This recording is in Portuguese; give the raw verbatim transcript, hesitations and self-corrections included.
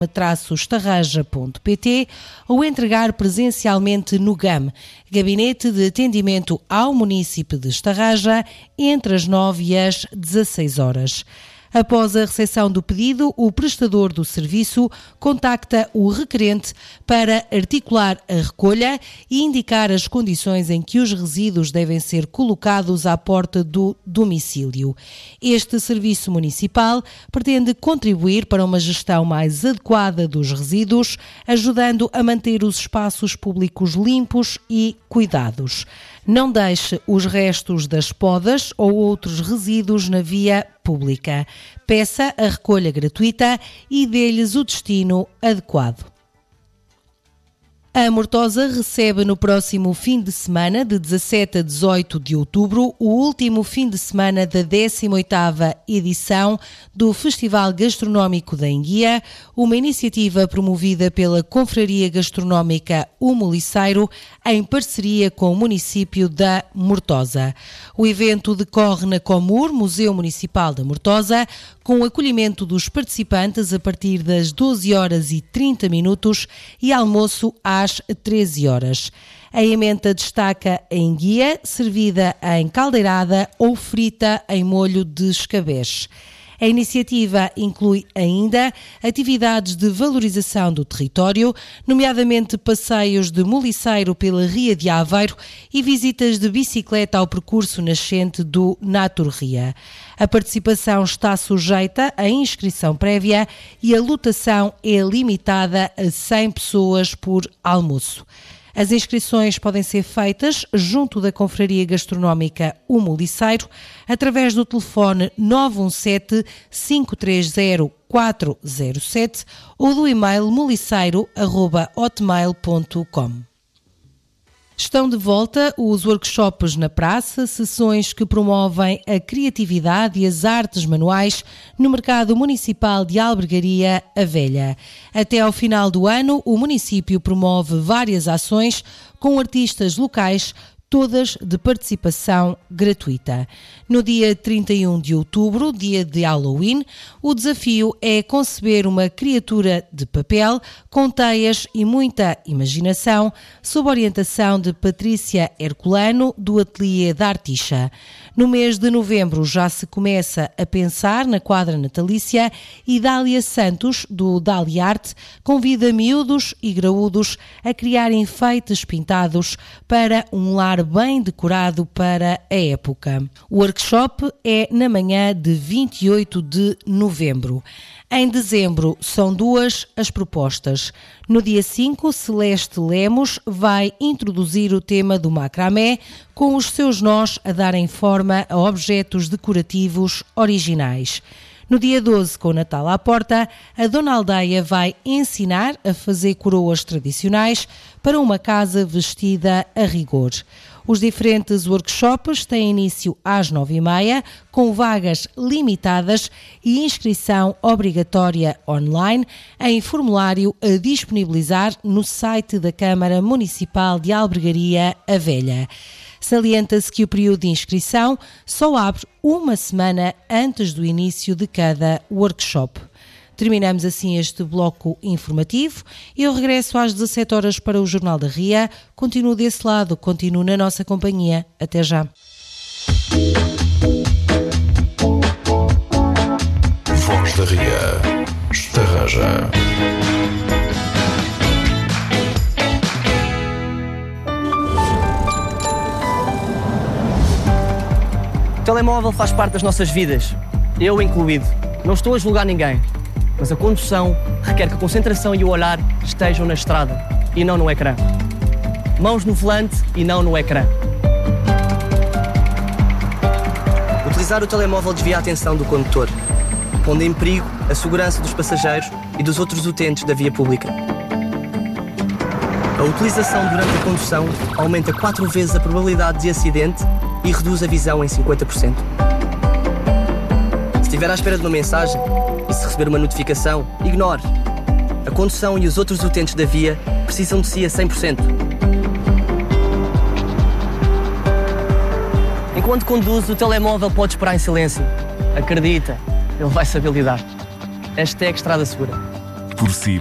traço estarraja ponto pt ou entregar presencialmente no G A M, Gabinete de Atendimento ao Munícipe de Estarraja, entre as nove e as dezasseis horas. Após a recepção do pedido, o prestador do serviço contacta o requerente para articular a recolha e indicar as condições em que os resíduos devem ser colocados à porta do domicílio. Este serviço municipal pretende contribuir para uma gestão mais adequada dos resíduos, ajudando a manter os espaços públicos limpos e cuidados. Não deixe os restos das podas ou outros resíduos na via pública. Peça a recolha gratuita e dê-lhes o destino adequado. A Mortosa recebe no próximo fim de semana, de dezassete a dezoito de outubro, o último fim de semana da décima oitava edição do Festival Gastronómico da Enguia, uma iniciativa promovida pela Confraria Gastronómica O Moliceiro, em parceria com o município da Mortosa. O evento decorre na Comur, Museu Municipal da Mortosa, com o acolhimento dos participantes a partir das doze horas e trinta minutos e almoço às treze horas. A ementa destaca a enguia, servida em caldeirada ou frita em molho de escabeche. A iniciativa inclui ainda atividades de valorização do território, nomeadamente passeios de moliceiro pela Ria de Aveiro e visitas de bicicleta ao percurso nascente do Naturria. A participação está sujeita à inscrição prévia e a lotação é limitada a cem pessoas por almoço. As inscrições podem ser feitas junto da Confraria Gastronómica O Moliceiro através do telefone nove um sete, cinco três zero, quatro zero sete ou do e-mail moliceiro arroba hotmail ponto com. Estão de volta os workshops na praça, sessões que promovem a criatividade e as artes manuais no mercado municipal de Albergaria A Velha. Até ao final do ano, o município promove várias ações com artistas locais, todas de participação gratuita. No dia trinta e um de outubro, dia de Halloween, o desafio é conceber uma criatura de papel com teias e muita imaginação, sob orientação de Patrícia Herculano, do Ateliê da Articha. No mês de novembro já se começa a pensar na quadra natalícia e Dália Santos, do Dália Arte, convida miúdos e graúdos a criar enfeites pintados para um lar bem decorado para a época. O workshop é na manhã de vinte e oito de novembro. Em dezembro são duas as propostas. No dia cinco, Celeste Lemos vai introduzir o tema do macramé, com os seus nós a darem forma a objetos decorativos originais. No dia doze, com o Natal à porta, a Dona Aldeia vai ensinar a fazer coroas tradicionais para uma casa vestida a rigor. Os diferentes workshops têm início às nove e meia, com vagas limitadas e inscrição obrigatória online em formulário a disponibilizar no site da Câmara Municipal de Albergaria A Velha. Salienta-se que o período de inscrição só abre uma semana antes do início de cada workshop. Terminamos assim este bloco informativo. Eu regresso às dezassete horas para o Jornal da Ria. Continuo desse lado, continuo na nossa companhia. Até já. Voz da Ria. Estarraja. O telemóvel faz parte das nossas vidas, eu incluído. Não estou a julgar ninguém, mas a condução requer que a concentração e o olhar estejam na estrada e não no ecrã. Mãos no volante e não no ecrã. Utilizar o telemóvel desvia a atenção do condutor, pondo em perigo a segurança dos passageiros e dos outros utentes da via pública. A utilização durante a condução aumenta quatro vezes a probabilidade de acidente e reduz a visão em cinquenta por cento. Se estiver à espera de uma mensagem e se receber uma notificação, ignore. A condução e os outros utentes da via precisam de si a cem por cento. Enquanto conduz, o telemóvel pode esperar em silêncio. Acredita, ele vai saber lidar. Hashtag Estrada Segura. por si